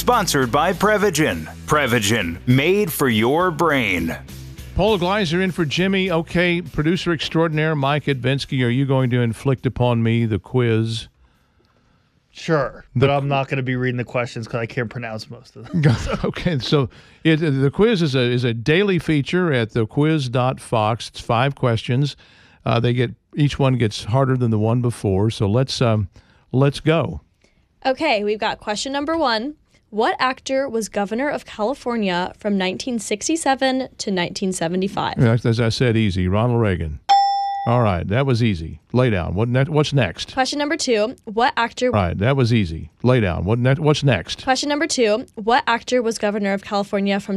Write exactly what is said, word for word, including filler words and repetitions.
Sponsored by Prevagen. Prevagen, made for your brain. Paul Gleiser in for Jimmy. Okay, producer extraordinaire Mike Advinsky, are you going to inflict upon me the quiz? Sure, but I'm not going to be reading the questions because I can't pronounce most of them. Okay, so it, the quiz is a is a daily feature at the quiz dot fox. It's five questions. Uh, they get each one gets harder than the one before. So let's um, let's go. Okay, we've got question number one. What actor was governor of California from nineteen sixty-seven to nineteen seventy-five? As I said, easy. Ronald Reagan. All right, that was easy. Lay down. What ne- What's next? Question number two. What actor... All right, that was easy. Lay down. What ne- What's next? Question number two. What actor was governor of California from